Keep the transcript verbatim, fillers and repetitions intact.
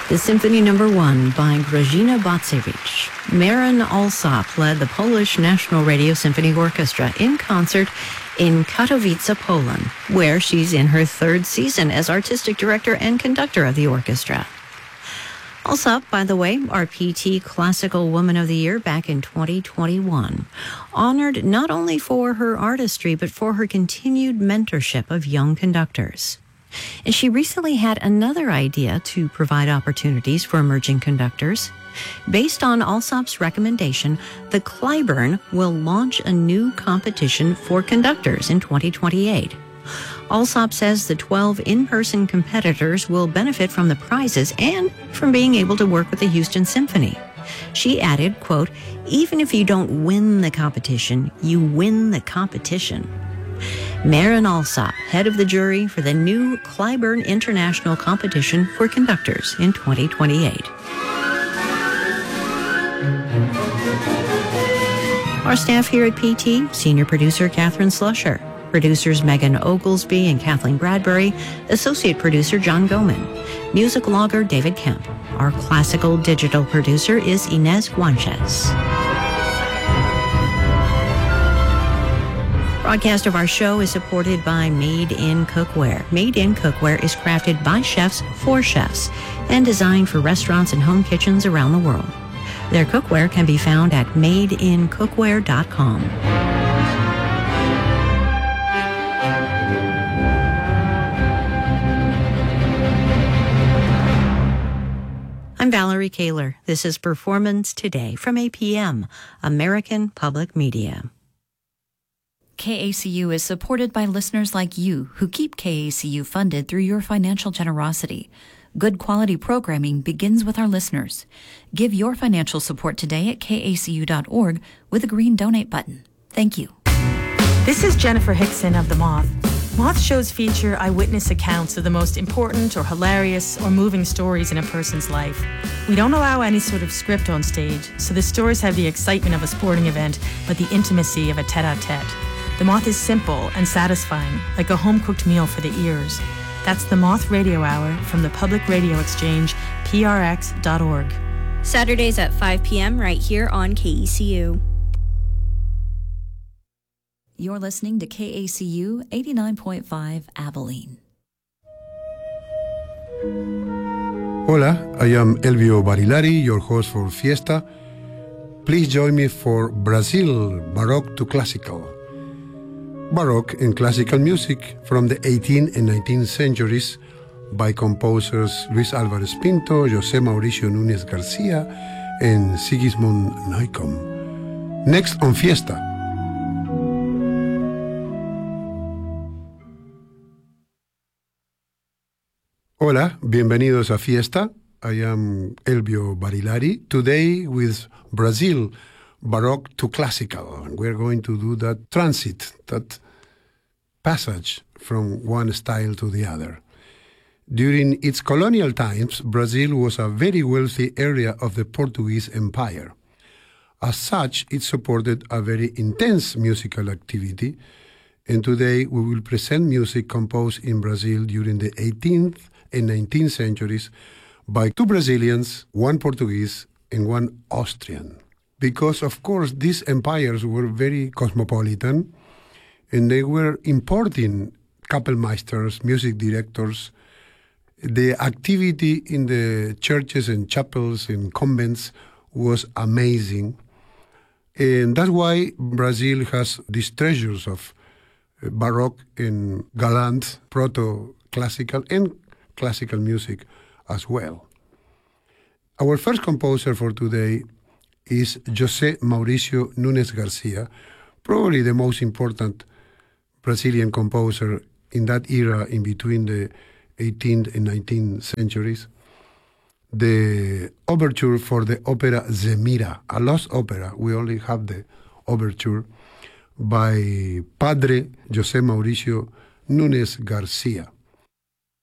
The Symphony Number One by Grażyna Bacewicz. Maren Alsop led the Polish National Radio Symphony Orchestra in concert in Katowice, Poland, where she's in her third season as artistic director and conductor of the orchestra. Alsop, by the way, our P T Classical Woman of the Year back in twenty twenty-one, honored not only for her artistry, but for her continued mentorship of young conductors. And she recently had another idea to provide opportunities for emerging conductors. Based on Alsop's recommendation, the Clyburn will launch a new competition for conductors in twenty twenty-eight. Alsop says the twelve in-person competitors will benefit from the prizes and from being able to work with the Houston Symphony. She added, quote, "Even if you don't win the competition, you win the competition." Maren Alsop, head of the jury for the new Clyburn International Competition for Conductors in twenty twenty-eight. Our staff here at P T, senior producer Catherine Slusher, producers Megan Oglesby and Kathleen Bradbury, associate producer John Goman, music logger David Kemp. Our classical digital producer is Inez Guanches. Broadcast of our show is supported by Made in Cookware. Made in Cookware is crafted by chefs for chefs and designed for restaurants and home kitchens around the world. Their cookware can be found at made in cookware dot com. I'm Valerie Kaler. This is Performance Today from A P M, American Public Media. K A C U is supported by listeners like you who keep K A C U funded through your financial generosity. Good quality programming begins with our listeners. Give your financial support today at K A C U dot org with a green donate button. Thank you. This is Jennifer Hickson of The Moth. Moth shows feature eyewitness accounts of the most important or hilarious or moving stories in a person's life. We don't allow any sort of script on stage, so the stories have the excitement of a sporting event, but the intimacy of a tete-a-tete. The Moth is simple and satisfying, like a home-cooked meal for the ears. That's the Moth Radio Hour from the Public Radio Exchange, P R X dot org. Saturdays at five p.m. right here on K E C U. You're listening to K A C U eighty-nine point five Abilene. Hola, I am Elvio Barilari, your host for Fiesta. Please join me for Brazil, Baroque to Classical. Baroque and classical music from the eighteenth and nineteenth centuries by composers Luis Álvarez Pinto, José Mauricio Núñez García, and Sigismund Neukomm. Next on Fiesta. Hola, bienvenidos a Fiesta. I am Elvio Barilari. Today with Brazil, Baroque to Classical. We're going to do that transit, that passage from one style to the other. During its colonial times, Brazil was a very wealthy area of the Portuguese Empire. As such, it supported a very intense musical activity, and today we will present music composed in Brazil during the eighteenth and nineteenth centuries by two Brazilians, one Portuguese, and one Austrian. Because, of course, these empires were very cosmopolitan, and they were importing Kapellmeisters, music directors. The activity in the churches and chapels and convents was amazing. And that's why Brazil has these treasures of Baroque and Galant, proto-classical, and classical music as well. Our first composer for today is José Mauricio Núñez García, probably the most important Brazilian composer in that era in between the eighteenth and nineteenth centuries. The overture for the opera Zemira, a lost opera, we only have the overture, by Padre José Mauricio Núñez García.